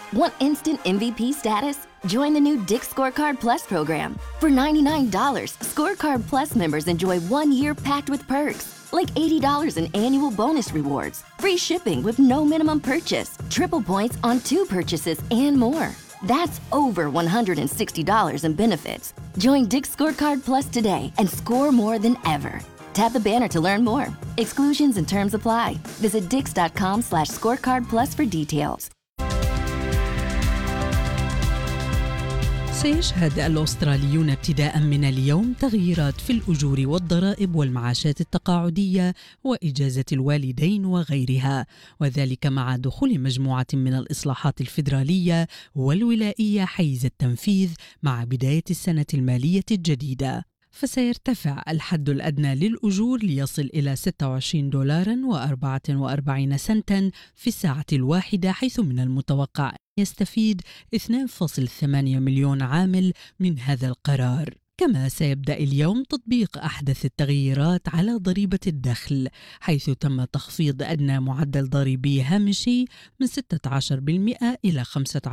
Want instant MVP status? Join the new Dick's Scorecard Plus program. For $99, Scorecard Plus members enjoy 1 year packed with perks, like $80 in annual bonus rewards, free shipping with no minimum purchase, triple points on 2 purchases, and more. That's over $160 in benefits. Join Dick's Scorecard Plus today and score more than ever. Tap the banner to learn more. Exclusions and terms apply. Visit dix.com/scorecardplus for details. سيشهد الأستراليون ابتداء من اليوم تغييرات في الأجور والضرائب والمعاشات التقاعدية وإجازة الوالدين وغيرها، وذلك مع دخول مجموعة من الإصلاحات الفيدرالية والولائية حيز التنفيذ مع بداية السنة المالية الجديدة. فسيرتفع الحد الأدنى للأجور ليصل إلى $26.44 في الساعة الواحدة، حيث من المتوقع يستفيد 2.8 مليون عامل من هذا القرار. كما سيبدأ اليوم تطبيق أحدث التغييرات على ضريبة الدخل، حيث تم تخفيض أدنى معدل ضريبي هامشي من 16% إلى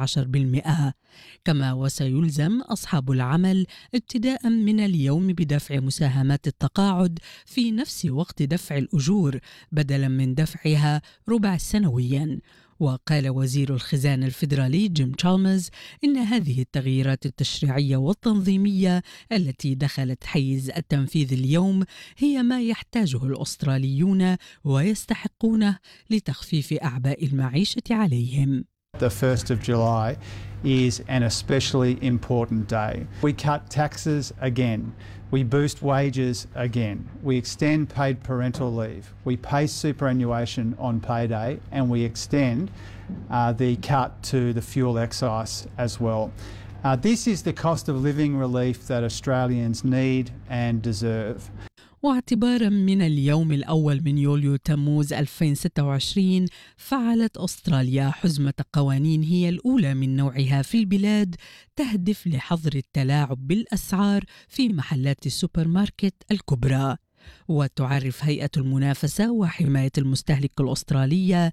15%. كما وسيلزم أصحاب العمل ابتداء من اليوم بدفع مساهمات التقاعد في نفس وقت دفع الأجور بدلا من دفعها ربع سنويا. وقال وزير الخزانة الفيدرالي جيم تشالمرز إن هذه التغييرات التشريعية والتنظيمية التي دخلت حيز التنفيذ اليوم هي ما يحتاجه الأستراليون ويستحقونه لتخفيف أعباء المعيشة عليهم. The 1st of July is an especially important day. We cut taxes again. We boost wages again. We extend paid parental leave. We pay superannuation on payday, and we extend the cut to the fuel excise as well. This is the cost of living relief that Australians need and deserve. واعتباراً من اليوم الأول من يوليو تموز 2026 فعلت أستراليا حزمة قوانين هي الأولى من نوعها في البلاد تهدف لحظر التلاعب بالأسعار في محلات السوبر ماركت الكبرى. وتعرف هيئة المنافسة وحماية المستهلك الأسترالية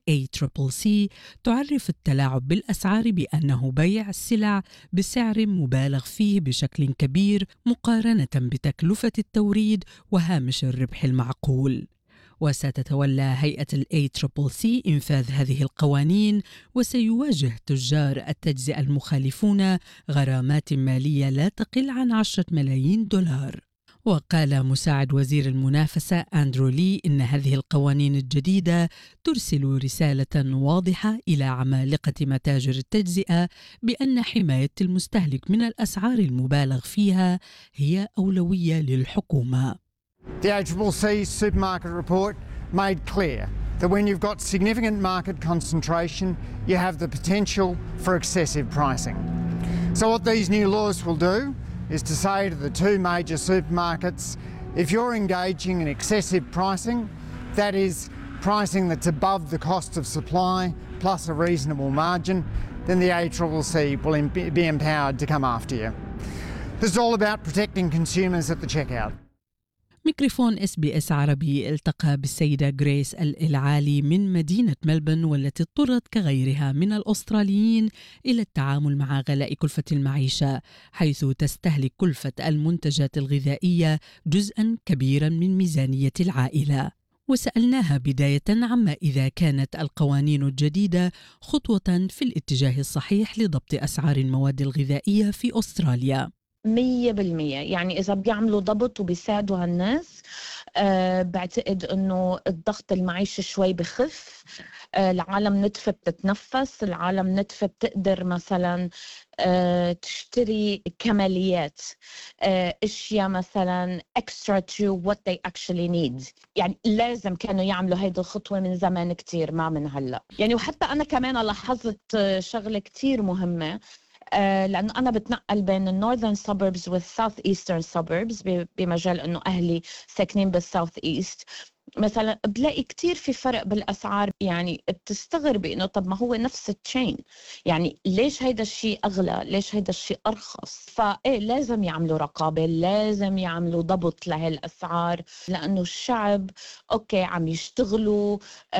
ACCC تعرف التلاعب بالأسعار بأنه بيع السلع بسعر مبالغ فيه بشكل كبير مقارنة بتكلفة التوريد وهامش الربح المعقول. وستتولى هيئة ACCC إنفاذ هذه القوانين، وسيواجه تجار التجزئة المخالفون غرامات مالية لا تقل عن $10 ملايين. وقال مساعد وزير المنافسة أندرو لي إن هذه القوانين الجديدة ترسل رسالة واضحة إلى عمالقة متاجر التجزئة بأن حماية المستهلك من الأسعار المبالغ فيها هي أولوية للحكومة. The ACCC supermarket report made clear that when you've got significant market concentration, you have the potential for excessive pricing. So what these new laws will do is to say to the 2 major supermarkets, if you're engaging in excessive pricing, that is pricing that's above the cost of supply plus a reasonable margin, then the ACCC will be empowered to come after you. This is all about protecting consumers at the checkout. ميكروفون SBS عربي التقى بالسيدة غريس العالي من مدينة ملبورن، والتي اضطرت كغيرها من الأستراليين إلى التعامل مع غلاء كلفة المعيشة، حيث تستهلك كلفة المنتجات الغذائية جزءاً كبيراً من ميزانية العائلة. وسألناها بداية عما إذا كانت القوانين الجديدة خطوة في الاتجاه الصحيح لضبط أسعار المواد الغذائية في أستراليا. 100%. يعني إذا بيعملوا ضبط وبيساعدوا هالناس، بعتقد أنه الضغط المعيشي شوي بخف، العالم نتفة بتتنفس، العالم نتفة بتقدر مثلا تشتري كماليات، اشياء مثلا extra to what they actually need. يعني لازم كانوا يعملوا هيدي الخطوة من زمان كتير، ما من هلأ. يعني وحتى أنا كمان لاحظت شغلة كتير مهمة، لأنه أنا بتنقل بين النورثern suburbs والساوث ايسترن suburbs بمجال أنه أهلي ساكنين بالساوث ايست. مثلا بلاقي كتير في فرق بالأسعار، يعني بتستغربي إنه طب ما هو نفس التشين، يعني ليش هيدا الشيء أغلى، ليش هيدا الشيء أرخص؟ فإيه لازم يعملوا رقابة، لازم يعملوا ضبط لهالأسعار، لأنه الشعب أوكي عم يشتغلوا